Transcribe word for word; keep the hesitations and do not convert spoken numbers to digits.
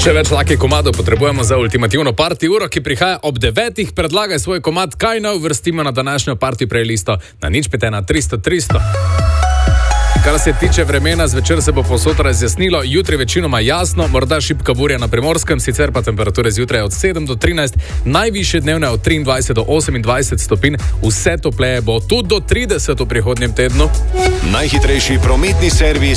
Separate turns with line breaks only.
Še več takih komadov potrebujemo za ultimativno party uro, ki prihaja ob devetih. Predlagaj svoj komad, kaj naj uvrstimo na današnjo party playlisto na nič pet ena tristo tristo. Kar se tiče vremena, zvečer se bo povsod razjasnilo, jutri večinoma jasno, morda šibka burja na Primorskem, sicer pa temperature zjutraj od sedem do trinajst, najvišje dnevne od triindvajset do osemindvajset stopinj, vse topleje bo tudi do trideset v prihodnjem tednu.
Najhitrejši prometni servis